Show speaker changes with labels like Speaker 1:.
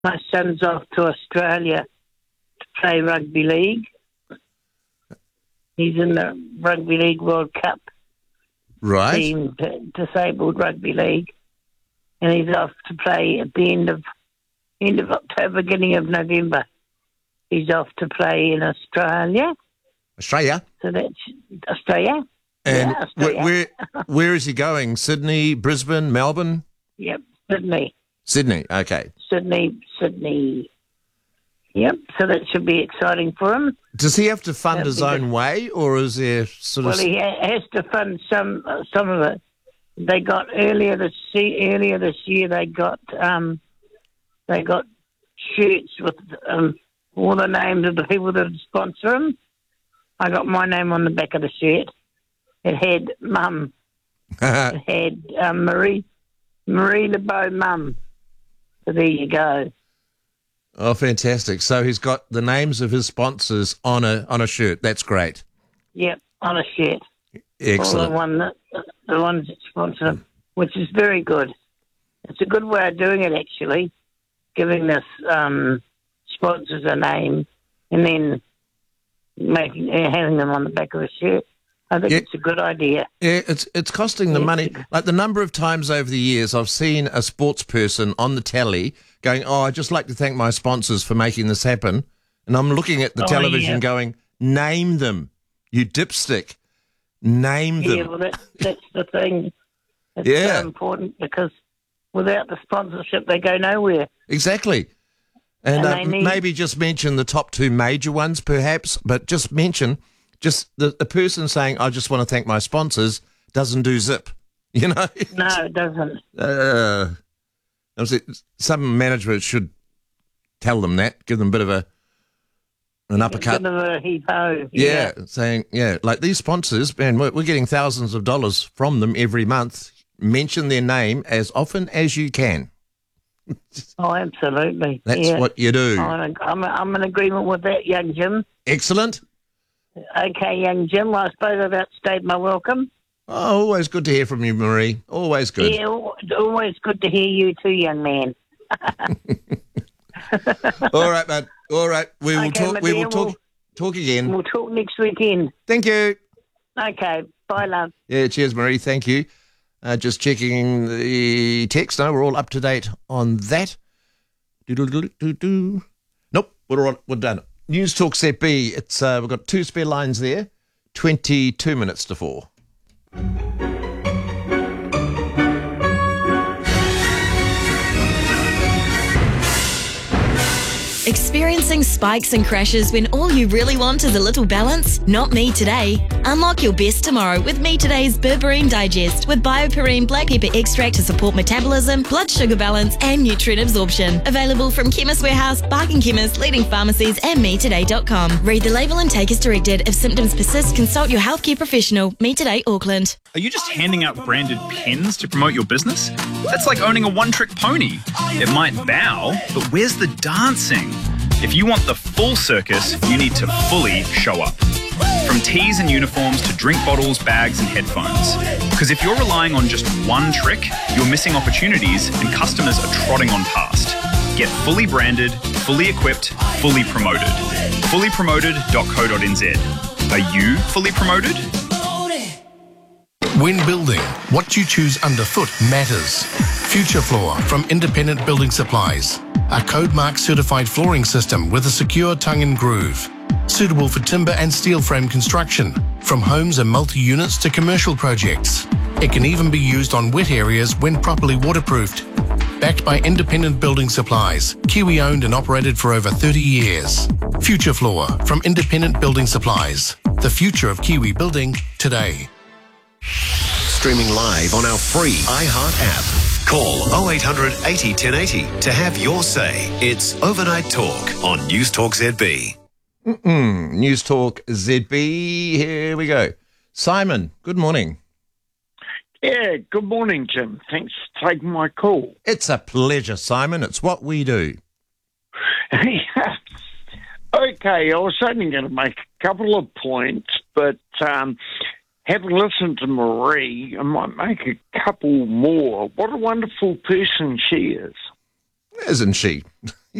Speaker 1: My son's off to Australia to play rugby league. He's in the Rugby League World Cup
Speaker 2: Right.
Speaker 1: team, disabled rugby league, and he's off to play at the end of October, beginning of November. He's off to play in Australia.
Speaker 2: Australia.
Speaker 1: So that's Australia.
Speaker 2: And
Speaker 1: Yeah, Australia.
Speaker 2: where is he going? Sydney, Brisbane, Melbourne?
Speaker 1: Yep, Sydney.
Speaker 2: Sydney, okay.
Speaker 1: Sydney. Yep, so that should be exciting for him.
Speaker 2: Does he have to fund
Speaker 1: That'd
Speaker 2: his
Speaker 1: be
Speaker 2: own
Speaker 1: good.
Speaker 2: way, or is there sort
Speaker 1: Well,
Speaker 2: of...
Speaker 1: he has to fund some of it. They got earlier this year. They got shirts with all the names of the people that sponsor him. I got my name on the back of the shirt. It had Mum. It had Marie LeBeau Mum. So there you go.
Speaker 2: Oh, fantastic. So he's got the names of his sponsors on a shirt. That's great.
Speaker 1: Yep, on a shirt.
Speaker 2: Excellent.
Speaker 1: All the ones that sponsor him, which is very good. It's a good way of doing it, actually, giving this sponsors a name and then having them on the back of a shirt. I think it's a good idea.
Speaker 2: Yeah, it's costing the money. Like the number of times over the years I've seen a sports person on the telly going, "Oh, I'd just like to thank my sponsors for making this happen." And I'm looking at the television going, "Name them, you dipstick. Name them."
Speaker 1: Yeah, well, that's the thing. It's so important because without the sponsorship, they go nowhere.
Speaker 2: Exactly. And
Speaker 1: they need-
Speaker 2: maybe just mention the top two major ones, perhaps, but just mention... Just the person saying, "I just want to thank my sponsors," doesn't do zip, you know?
Speaker 1: No, it doesn't.
Speaker 2: Some management should tell them that, give them a bit of an uppercut.
Speaker 1: A bit of a heave-ho.
Speaker 2: Yeah, saying, like these sponsors, man, we're getting thousands of dollars from them every month. Mention their name as often as you can.
Speaker 1: Oh, absolutely.
Speaker 2: That's what you do.
Speaker 1: I'm in agreement with that, young Jim.
Speaker 2: Excellent.
Speaker 1: Okay, young Jim, I suppose I've outstayed my welcome.
Speaker 2: Oh, always good to hear from you, Marie. Always good.
Speaker 1: Yeah, always good to hear you too, young man.
Speaker 2: All right, bud. All right. We will
Speaker 1: Okay,
Speaker 2: talk.
Speaker 1: my
Speaker 2: We
Speaker 1: dear,
Speaker 2: will talk again.
Speaker 1: We'll talk next weekend.
Speaker 2: Thank you.
Speaker 1: Okay, bye, love.
Speaker 2: Yeah, cheers, Marie. Thank you. Just checking the text. No, we're all up to date on that. Nope, we're done. News Talk Set B. It's we've got 2 spare lines there. 22 minutes to 4.
Speaker 3: Experiencing spikes and crashes when all you really want is a little balance? Not me today. Unlock your best tomorrow with Me Today's Berberine Digest with BioPerine black pepper extract to support metabolism, blood sugar balance and nutrient absorption. Available from Chemist Warehouse, Barking Chemist, leading pharmacies and metoday.com. Read the label and take as directed. If symptoms persist, consult your healthcare professional. Me Today, Auckland.
Speaker 4: Are you just handing out branded pens to promote your business? That's like owning a one-trick pony. It might bow, but where's the dancing? If you want the full circus, you need to fully show up. From tees and uniforms to drink bottles, bags and headphones. Because if you're relying on just one trick, you're missing opportunities and customers are trotting on past. Get fully branded, fully equipped, fully promoted. Fullypromoted.co.nz. Are you fully promoted?
Speaker 5: When building, what you choose underfoot matters. Future Floor from Independent Building Supplies. A code mark certified flooring system with a secure tongue and groove. Suitable for timber and steel frame construction, from homes and multi-units to commercial projects. It can even be used on wet areas when properly waterproofed. Backed by Independent Building Supplies, Kiwi owned and operated for over 30 years. Future Floor from Independent Building Supplies. The future of Kiwi building today.
Speaker 6: Streaming live on our free iHeart app. Call 0800 80 1080 to have your say. It's Overnight Talk on News Talk ZB.
Speaker 2: News Talk ZB. Here we go. Simon, good morning.
Speaker 7: Yeah, good morning, Jim. Thanks for taking my call.
Speaker 2: It's a pleasure, Simon. It's what we do.
Speaker 7: Okay, I was only going to make a couple of points, but having listened to Marie, I might make a couple more. What a wonderful person she is.
Speaker 2: Isn't she?